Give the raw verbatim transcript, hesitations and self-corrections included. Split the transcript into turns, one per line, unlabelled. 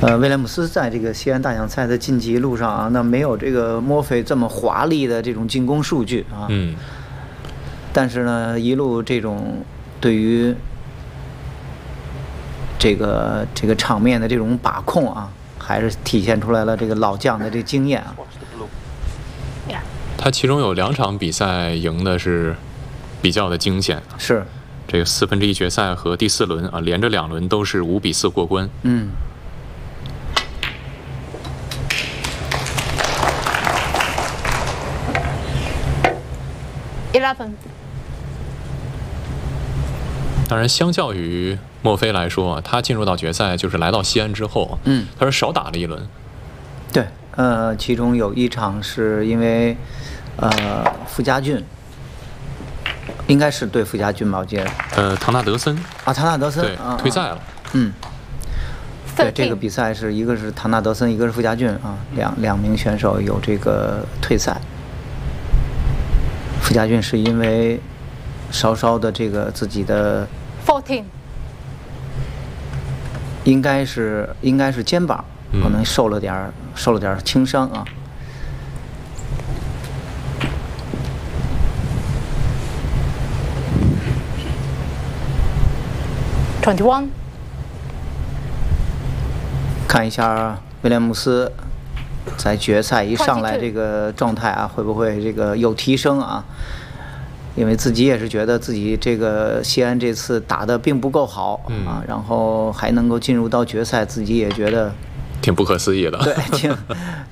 呃，威廉姆斯在这个西安大奖赛的晋级路上啊，那没有这个墨菲这么华丽的这种进攻数据啊。
嗯。
但是呢，一路这种对于这个这个场面的这种把控啊，还是体现出来了这个老将的这经验啊。
他其中有两场比赛赢的是比较的惊险，
是
这个四分之一决赛和第四轮啊，连着两轮都是五比四过关。
嗯。
eleven。
当然，相较于墨菲来说啊，他进入到决赛就是来到西安之后，
嗯，
他是少打了一轮。
对，呃，其中有一场是因为，呃，傅家俊，应该是对傅家俊吧，我记得。
呃，唐纳德森。
啊，唐纳德森。
对，
啊、
退赛了。
嗯。对，这个比赛是一个是唐纳德森，一个是傅家俊啊，两两名选手有这个退赛。傅家俊是因为稍稍的这个自己的
fourteen，
应该是应该是肩膀可能受了点、嗯、受了点轻伤啊。
twenty-one，
看一下威廉姆斯在决赛一上来这个状态啊，会不会这个有提升啊？因为自己也是觉得自己这个西安这次打得并不够好、嗯、啊，然后还能够进入到决赛，自己也觉得
挺不可思议的。
对，挺